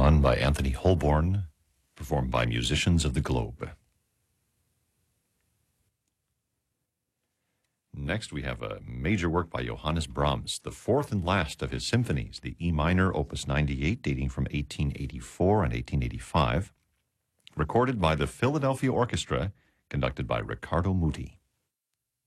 Dawn by Anthony Holborn, performed by Musicians of the Globe. Next, we have a major work by Johannes Brahms, the fourth and last of his symphonies, the E minor, opus 98, dating from 1884 and 1885, recorded by the Philadelphia Orchestra, conducted by Riccardo Muti.